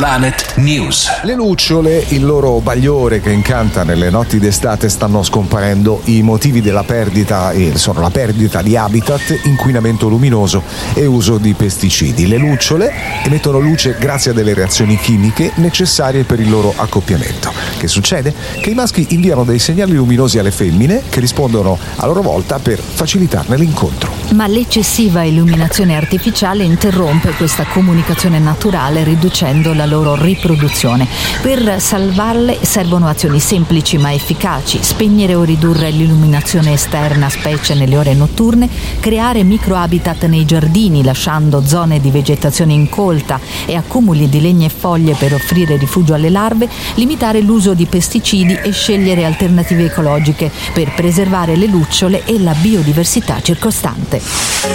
Planet News. Le lucciole, il loro bagliore che incanta nelle notti d'estate, stanno scomparendo. I motivi della perdita sono la perdita di habitat, inquinamento luminoso e uso di pesticidi. Le lucciole emettono luce grazie a delle reazioni chimiche necessarie per il loro accoppiamento. Che succede? Che i maschi inviano dei segnali luminosi alle femmine che rispondono a loro volta per facilitarne l'incontro. Ma l'eccessiva illuminazione artificiale interrompe questa comunicazione naturale, riducendo la loro riproduzione. Per salvarle servono azioni semplici ma efficaci: spegnere o ridurre l'illuminazione esterna, specie nelle ore notturne, creare microhabitat nei giardini lasciando zone di vegetazione incolta e accumuli di legna e foglie per offrire rifugio alle larve, limitare l'uso di pesticidi e scegliere alternative ecologiche per preservare le lucciole e la biodiversità circostante.